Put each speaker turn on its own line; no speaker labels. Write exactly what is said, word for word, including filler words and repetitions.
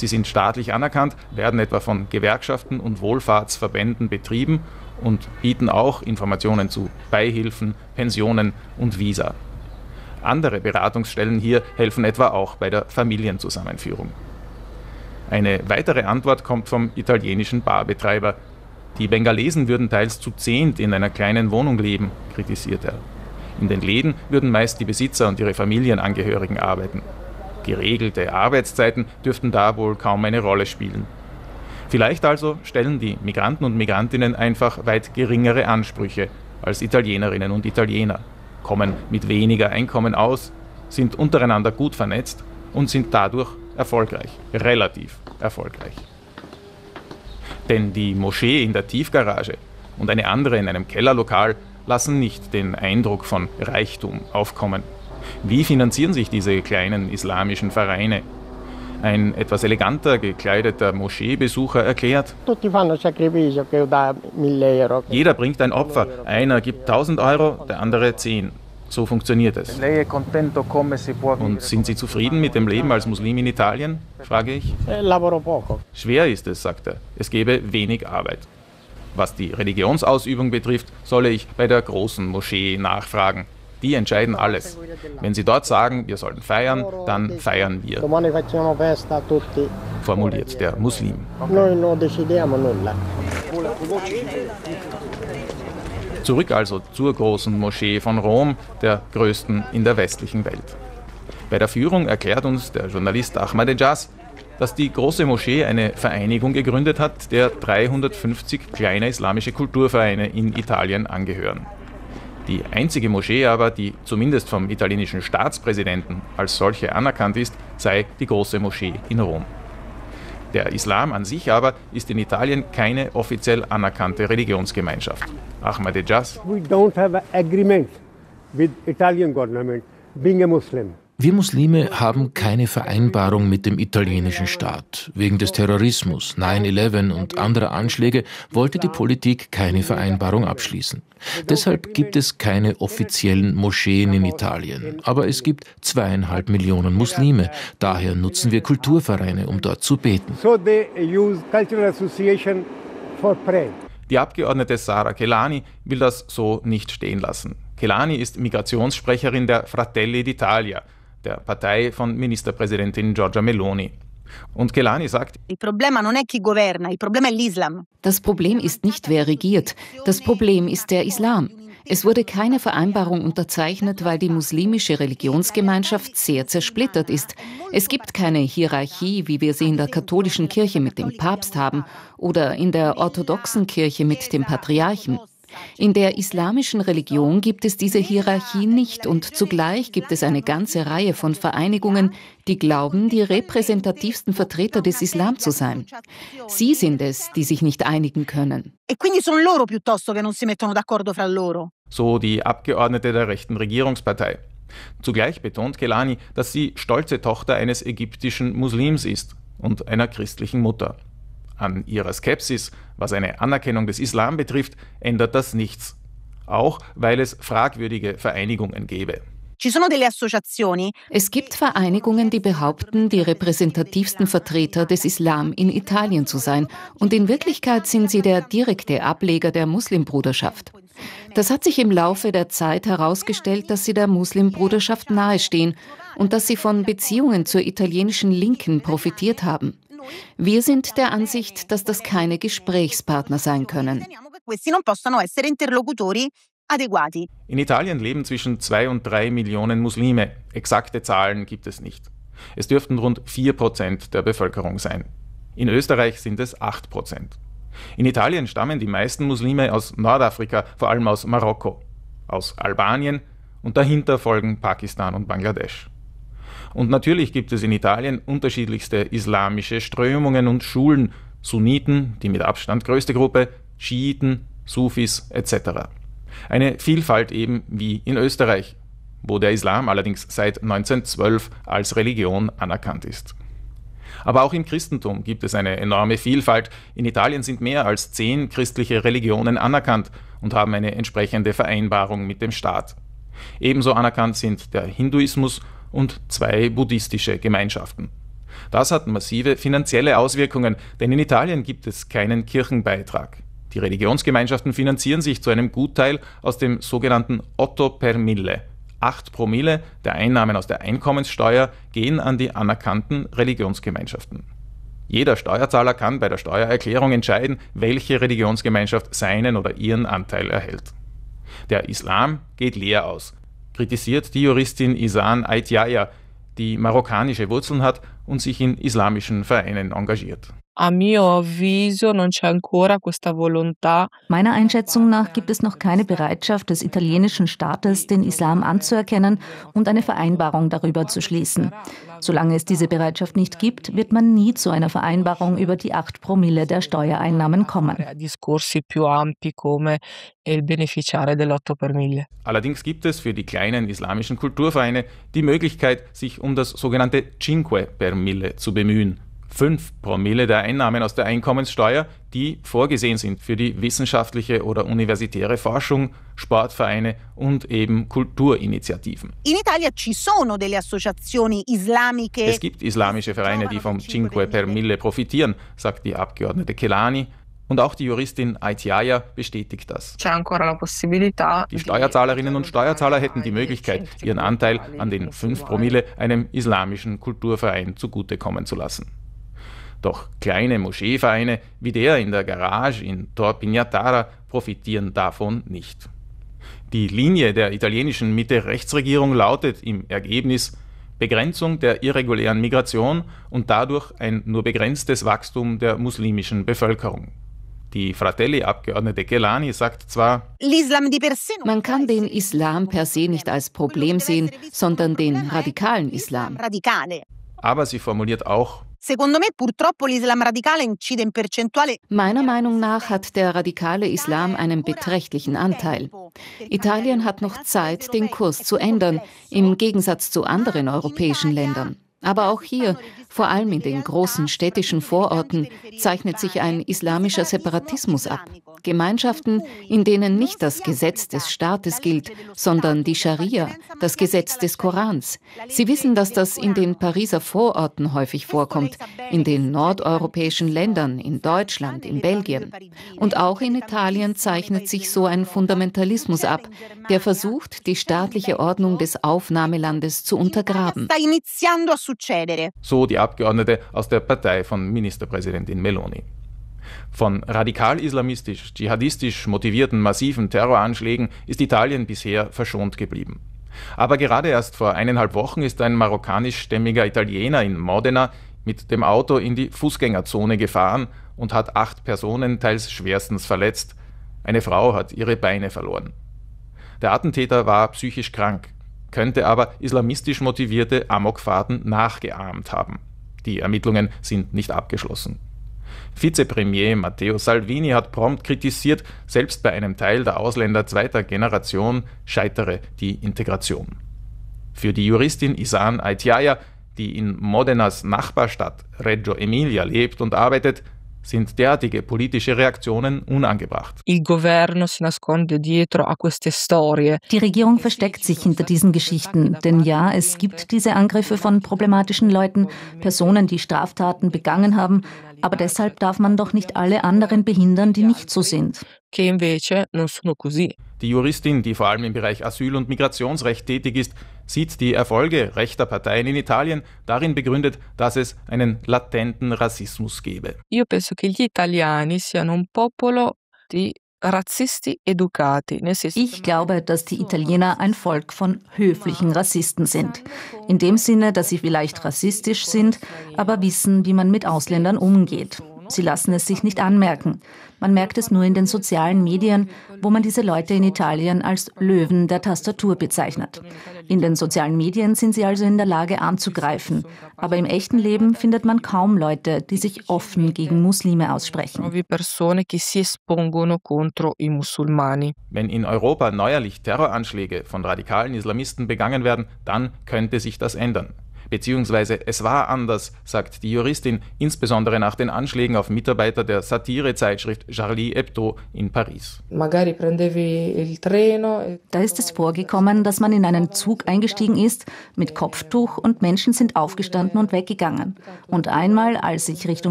Sie sind staatlich anerkannt, werden etwa von Gewerkschaften und Wohlfahrtsverbänden betrieben und bieten auch Informationen zu Beihilfen, Pensionen und Visa. Andere Beratungsstellen hier helfen etwa auch bei der Familienzusammenführung. Eine weitere Antwort kommt vom italienischen Barbetreiber. Die Bengalesen würden teils zu zehnt in einer kleinen Wohnung leben, kritisiert er. In den Läden würden meist die Besitzer und ihre Familienangehörigen arbeiten. Geregelte Arbeitszeiten dürften da wohl kaum eine Rolle spielen. Vielleicht also stellen die Migranten und Migrantinnen einfach weit geringere Ansprüche als Italienerinnen und Italiener, kommen mit weniger Einkommen aus, sind untereinander gut vernetzt und sind dadurch erfolgreich, relativ erfolgreich. Denn die Moschee in der Tiefgarage und eine andere in einem Kellerlokal lassen nicht den Eindruck von Reichtum aufkommen. Wie finanzieren sich diese kleinen islamischen Vereine? Ein etwas eleganter gekleideter Moscheebesucher erklärt: Jeder bringt ein Opfer. Einer gibt tausend Euro, der andere zehn. So funktioniert es. Und sind Sie zufrieden mit dem Leben als Muslim in Italien? Frage ich. Schwer ist es, sagt er. Es gebe wenig Arbeit. Was die Religionsausübung betrifft, solle ich bei der großen Moschee nachfragen. Die entscheiden alles. Wenn sie dort sagen, wir sollen feiern, dann feiern wir, formuliert der Muslim. Zurück also zur großen Moschee von Rom, der größten in der westlichen Welt. Bei der Führung erklärt uns der Journalist Ahmadejaz, dass die große Moschee eine Vereinigung gegründet hat, der dreihundertfünfzig kleine islamische Kulturvereine in Italien angehören. Die einzige Moschee aber, die zumindest vom italienischen Staatspräsidenten als solche anerkannt ist, sei die große Moschee in Rom. Der Islam an sich aber ist in Italien keine offiziell anerkannte Religionsgemeinschaft. Ahmadejaz:
We don't have an agreement with Italian government being a Muslim.
Wir Muslime haben keine Vereinbarung mit dem italienischen Staat. Wegen des Terrorismus, neun elf und anderer Anschläge wollte die Politik keine Vereinbarung abschließen. Deshalb gibt es keine offiziellen Moscheen in Italien. Aber es gibt zweieinhalb Millionen Muslime. Daher nutzen wir Kulturvereine, um dort zu beten.
Die Abgeordnete Sara Chelani will das so nicht stehen lassen. Chelani ist Migrationssprecherin der Fratelli d'Italia, der Partei von Ministerpräsidentin Giorgia Meloni. Und Chelani sagt:
Das Problem ist nicht, wer regiert. Das Problem ist der Islam. Es wurde keine Vereinbarung unterzeichnet, weil die muslimische Religionsgemeinschaft sehr zersplittert ist. Es gibt keine Hierarchie, wie wir sie in der katholischen Kirche mit dem Papst haben oder in der orthodoxen Kirche mit dem Patriarchen. In der islamischen Religion gibt es diese Hierarchie nicht und zugleich gibt es eine ganze Reihe von Vereinigungen, die glauben, die repräsentativsten Vertreter des Islam zu sein. Sie sind es, die sich nicht einigen können.
So die Abgeordnete der rechten Regierungspartei. Zugleich betont Chelani, dass sie stolze Tochter eines ägyptischen Muslims ist und einer christlichen Mutter. An ihrer Skepsis, was eine Anerkennung des Islam betrifft, ändert das nichts. Auch weil es fragwürdige Vereinigungen gäbe.
Es gibt Vereinigungen, die behaupten, die repräsentativsten Vertreter des Islam in Italien zu sein. Und in Wirklichkeit sind sie der direkte Ableger der Muslimbruderschaft. Das hat sich im Laufe der Zeit herausgestellt, dass sie der Muslimbruderschaft nahestehen und dass sie von Beziehungen zur italienischen Linken profitiert haben. Wir sind der Ansicht, dass das keine Gesprächspartner sein können.
In Italien leben zwischen zwei und drei Millionen Muslime. Exakte Zahlen gibt es nicht. Es dürften rund vier Prozent der Bevölkerung sein. In Österreich sind es acht Prozent. In Italien stammen die meisten Muslime aus Nordafrika, vor allem aus Marokko, aus Albanien und dahinter folgen Pakistan und Bangladesch. Und natürlich gibt es in Italien unterschiedlichste islamische Strömungen und Schulen, Sunniten, die mit Abstand größte Gruppe, Schiiten, Sufis et cetera. Eine Vielfalt eben wie in Österreich, wo der Islam allerdings seit neunzehnhundertzwölf als Religion anerkannt ist. Aber auch im Christentum gibt es eine enorme Vielfalt. In Italien sind mehr als zehn christliche Religionen anerkannt und haben eine entsprechende Vereinbarung mit dem Staat. Ebenso anerkannt sind der Hinduismus und zwei buddhistische Gemeinschaften. Das hat massive finanzielle Auswirkungen, denn in Italien gibt es keinen Kirchenbeitrag. Die Religionsgemeinschaften finanzieren sich zu einem Gutteil aus dem sogenannten Otto per Mille. Acht Promille der Einnahmen aus der Einkommenssteuer gehen an die anerkannten Religionsgemeinschaften. Jeder Steuerzahler kann bei der Steuererklärung entscheiden, welche Religionsgemeinschaft seinen oder ihren Anteil erhält. Der Islam geht leer aus, kritisiert die Juristin Ihsane Aytiaya, die marokkanische Wurzeln hat und sich in islamischen Vereinen engagiert.
Meiner
Einschätzung nach gibt es noch keine Bereitschaft des italienischen Staates, den Islam anzuerkennen und eine Vereinbarung darüber zu schließen. Solange es diese Bereitschaft nicht gibt, wird man nie zu einer Vereinbarung über die acht Promille der Steuereinnahmen kommen.
Allerdings gibt es für die kleinen islamischen Kulturvereine die Möglichkeit, sich um das sogenannte Cinque per Mille zu bemühen. Fünf Promille der Einnahmen aus der Einkommenssteuer, die vorgesehen sind für die wissenschaftliche oder universitäre Forschung, Sportvereine und eben Kulturinitiativen. Es gibt islamische Vereine, die vom Cinque per Mille profitieren, sagt die Abgeordnete Kelani. Und auch die Juristin Aytiaya bestätigt das. Die Steuerzahlerinnen und Steuerzahler hätten die Möglichkeit, ihren Anteil an den fünf Promille einem islamischen Kulturverein zugutekommen zu lassen. Doch kleine Moscheevereine wie der in der Garage in Tor Pignatara profitieren davon nicht. Die Linie der italienischen Mitte-Rechts-Regierung lautet im Ergebnis Begrenzung der irregulären Migration und dadurch ein nur begrenztes Wachstum der muslimischen Bevölkerung. Die Fratelli-Abgeordnete Kelani sagt zwar,
man kann den Islam per se nicht als Problem sehen, sondern den radikalen Islam.
Aber sie formuliert auch,
meiner Meinung nach hat der radikale Islam einen beträchtlichen Anteil. Italien hat noch Zeit, den Kurs zu ändern, im Gegensatz zu anderen europäischen Ländern. Aber auch hier, vor allem in den großen städtischen Vororten, zeichnet sich ein islamischer Separatismus ab. Gemeinschaften, in denen nicht das Gesetz des Staates gilt, sondern die Scharia, das Gesetz des Korans. Sie wissen, dass das in den Pariser Vororten häufig vorkommt, in den nordeuropäischen Ländern, in Deutschland, in Belgien. Und auch in Italien zeichnet sich so ein Fundamentalismus ab, der versucht, die staatliche Ordnung des Aufnahmelandes zu untergraben.
So die Abgeordnete aus der Partei von Ministerpräsidentin Meloni. Von radikal-islamistisch, dschihadistisch motivierten massiven Terroranschlägen ist Italien bisher verschont geblieben. Aber gerade erst vor eineinhalb Wochen ist ein marokkanischstämmiger Italiener in Modena mit dem Auto in die Fußgängerzone gefahren und hat acht Personen teils schwerstens verletzt. Eine Frau hat ihre Beine verloren. Der Attentäter war psychisch krank, könnte aber islamistisch motivierte Amokfahrten nachgeahmt haben. Die Ermittlungen sind nicht abgeschlossen. Vizepremier Matteo Salvini hat prompt kritisiert, selbst bei einem Teil der Ausländer zweiter Generation scheitere die Integration. Für die Juristin Ihsane Aytiaya, die in Modenas Nachbarstadt Reggio Emilia lebt und arbeitet, sind derartige politische Reaktionen unangebracht.
Die Regierung versteckt sich hinter diesen Geschichten, denn ja, es gibt diese Angriffe von problematischen Leuten, Personen, die Straftaten begangen haben, aber deshalb darf man doch nicht alle anderen behindern, die nicht so sind.
Die Juristin, die vor allem im Bereich Asyl- und Migrationsrecht tätig ist, sieht die Erfolge rechter Parteien in Italien darin begründet, dass es einen latenten Rassismus gebe.
Io penso che gli italiani siano un popolo di razzisti educati.
Ich glaube, dass die Italiener ein Volk von höflichen Rassisten sind. In dem Sinne, dass sie vielleicht rassistisch sind, aber wissen, wie man mit Ausländern umgeht. Sie lassen es sich nicht anmerken. Man merkt es nur in den sozialen Medien, wo man diese Leute in Italien als Löwen der Tastatur bezeichnet. In den sozialen Medien sind sie also in der Lage anzugreifen. Aber im echten Leben findet man kaum Leute, die sich offen gegen Muslime aussprechen.
Wenn in Europa neuerlich Terroranschläge von radikalen Islamisten begangen werden, dann könnte sich das ändern. Beziehungsweise es war anders, sagt die Juristin, insbesondere nach den Anschlägen auf Mitarbeiter der Satirezeitschrift Charlie Hebdo in Paris.
Da ist es vorgekommen, dass man in einen Zug eingestiegen ist mit Kopftuch und Menschen sind aufgestanden und weggegangen. Und einmal, als ich Richtung